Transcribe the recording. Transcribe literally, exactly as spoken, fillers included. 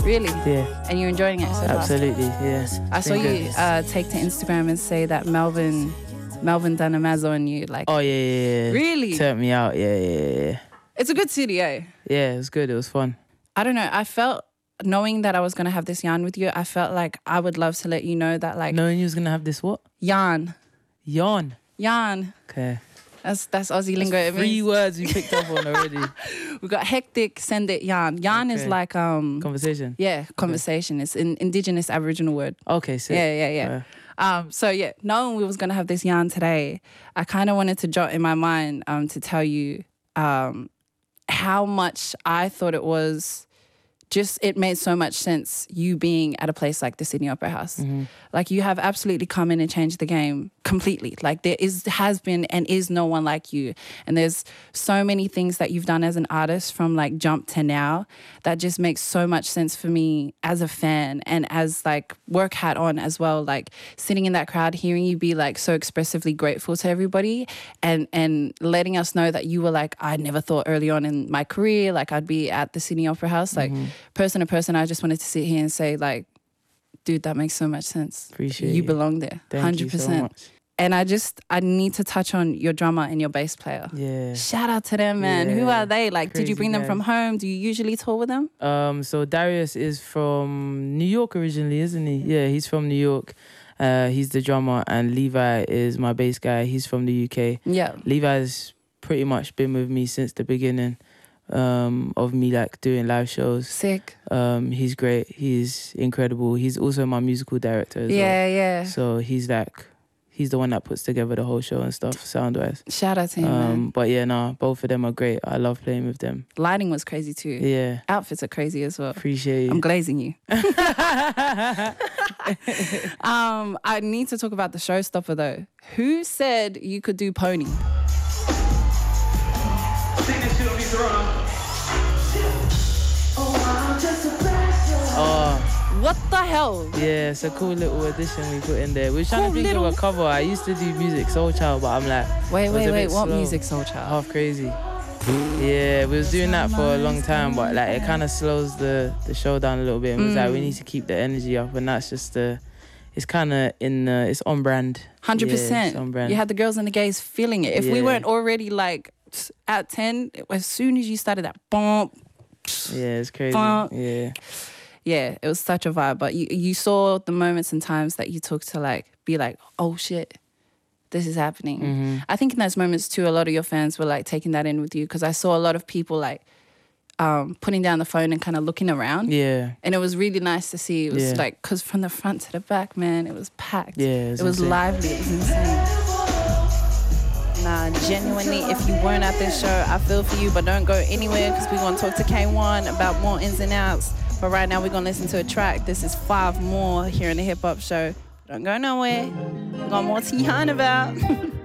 Really? Yeah. And you're enjoying it so far? Absolutely, yeah. I It's saw been you good. uh, take to Instagram and say that Melvin, Melvin done a mazzo on you. Like, Oh, yeah, yeah, yeah. Really? Turned me out, yeah, yeah, yeah. it's a good city, eh? Yeah, it was good. It was fun. I don't know. I felt, knowing that I was going to have this yarn with you, I felt like I would love to let you know that, like, Knowing you was going to have this what? yarn. Yarn. Yarn. Okay. That's that's Aussie lingo. It Three means words we picked up on already. we got hectic, send it, yarn. Yarn is Okay. like, um, Conversation. yeah, conversation. It's an indigenous Aboriginal word. Okay, sick. Yeah, yeah, yeah. Um, so yeah, knowing we was gonna have this yarn today, I kind of wanted to jot in my mind um, to tell you um, how much I thought it was. Just it made so much sense you being at a place like the Sydney Opera House. Mm-hmm. Like you have absolutely come in and changed the game completely. Like there is has been and is no one like you. And there's so many things that you've done as an artist from like jump to now that just makes so much sense for me as a fan and as like work hat on as well. Like sitting in that crowd, hearing you be like so expressively grateful to everybody and and letting us know that you were like, I never thought early on in my career like I'd be at the Sydney Opera House. Like Mm-hmm. person to person, I just wanted to sit here and say like, dude, that makes so much sense. Appreciate you you. belong there, Thank hundred you so percent. much. And I just I need to touch on your drummer and your bass player. Yeah. Shout out to them, man. Who Yeah. are they? Like, did you Crazy bring them guys. from home? Do you usually tour with them? Um, so Darius is from New York originally, isn't he? Yeah, he's from New York. Uh, he's the drummer, and Levi is my bass guy. He's from the U K. Yeah. Levi's pretty much been with me since the beginning um, of me like doing live shows. Sick. Um, he's great. He's incredible. He's also my musical director as Yeah, well. yeah. So he's like, he's the one that puts together the whole show and stuff, sound wise. Shout out to him, Um, man. but yeah, nah, both of them are great. I love playing with them. Lighting was crazy too. Yeah, Outfits are crazy as well. appreciate you. I'm glazing you. um, I need to talk about the showstopper though. Who said you could do pony? Oh, What the hell? yeah, it's a cool little addition we put in there. We were trying Cool to think little- of a cover. I used to do music Soul Child, but I'm like, Wait, was wait, a wait. bit What slow. music, Soul Child? half crazy. Yeah, we was doing that for a long time, but like it kind of slows the, the show down a little bit. And it was like, we need to keep the energy up, and that's just the, it's kind of in, uh, it's on brand. Hundred Yeah, percent. it's on brand. You had the girls and the gays feeling it. If we Yeah. weren't already like at ten, as soon as you started that bump, Yeah, it's crazy. Funk. Yeah, yeah, it was such a vibe. But you you saw the moments and times that you took to like be like, oh shit, this is happening. Mm-hmm. I think in those moments too, a lot of your fans were like taking that in with you because I saw a lot of people like um, putting down the phone and kind of looking around. yeah, And it was really nice to see. It was Yeah. like, because from the front to the back, man, it was packed. Yeah, it was it was insane. lively. It was insane. Nah, genuinely, if you weren't at this show, I feel for you, but don't go anywhere because we're going to talk to K one about more ins and outs. But right now, we're going to listen to a track. This is Five More here in the Hip Hop Show. Don't go nowhere. We got more to yarn about.